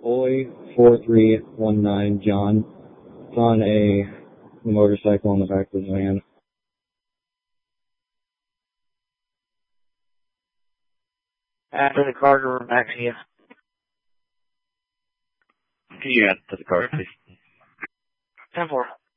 Oi 4319 John. It's on a motorcycle on the back of his van. After the car, we're back to you. Can you add to the car, please? 10-4.